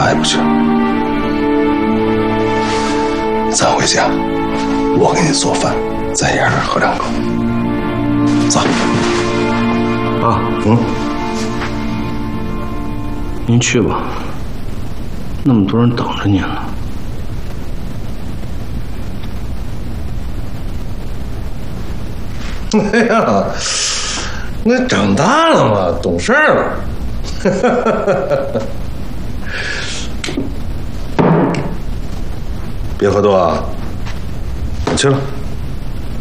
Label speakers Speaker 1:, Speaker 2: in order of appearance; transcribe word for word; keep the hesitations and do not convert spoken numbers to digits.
Speaker 1: 哪也不去。咱回家，我给你做饭，咱爷俩喝两口。走。
Speaker 2: 啊，嗯，您去吧，那么多人等着您了。
Speaker 3: 哎呀，那长大了嘛，懂事了。别喝多啊，我去了。